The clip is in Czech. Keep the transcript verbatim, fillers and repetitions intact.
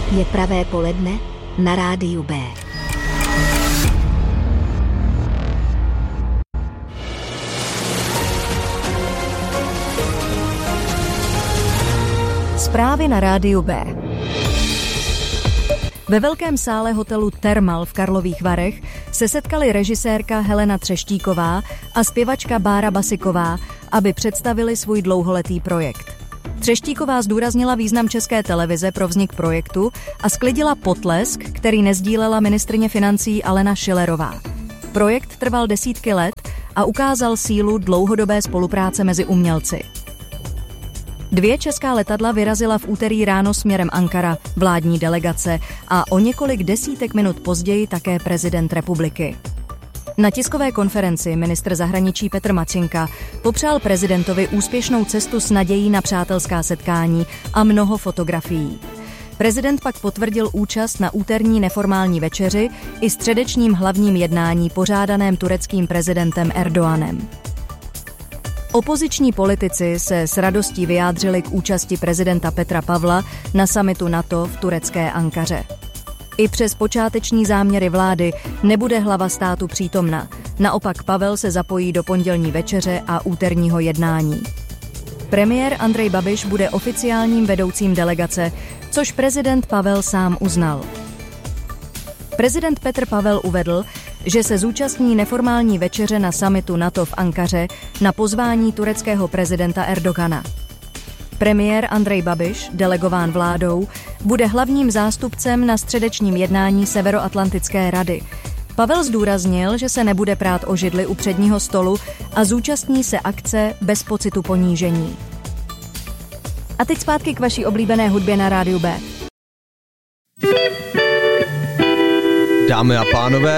Je pravé poledne na rádiu B. Zprávy na rádiu B. Ve velkém sále hotelu Thermal v Karlových Varech se setkali režisérka Helena Třeštíková a zpěvačka Bára Basiková, aby představili svůj dlouholetý projekt. Třeštíková zdůraznila význam České televize pro vznik projektu a sklidila potlesk, který nezdílela ministryně financí Alena Schillerová. Projekt trval desítky let a ukázal sílu dlouhodobé spolupráce mezi umělci. Dvě česká letadla vyrazila v úterý ráno směrem Ankara, vládní delegace, a o několik desítek minut později také prezident republiky. Na tiskové konferenci ministr zahraničí Petr Mačenka popřál prezidentovi úspěšnou cestu s nadějí na přátelská setkání a mnoho fotografií. Prezident pak potvrdil účast na úterní neformální večeři i středečním hlavním jednání pořádaném tureckým prezidentem Erdoganem. Opoziční politici se s radostí vyjádřili k účasti prezidenta Petra Pavla na summitu NATO v turecké Ankaře. I přes počáteční záměry vlády nebude hlava státu přítomna. Naopak Pavel se zapojí do pondělní večeře a úterního jednání. Premiér Andrej Babiš bude oficiálním vedoucím delegace, což prezident Pavel sám uznal. Prezident Petr Pavel uvedl, že se zúčastní neformální večeře na summitu NATO v Ankaře na pozvání tureckého prezidenta Erdogana. Premiér Andrej Babiš, delegován vládou, bude hlavním zástupcem na středečním jednání Severoatlantické rady. Pavel zdůraznil, že se nebude prát o židli u předního stolu a zúčastní se akce bez pocitu ponížení. A teď zpátky k vaší oblíbené hudbě na rádiu B. Dámy a pánové,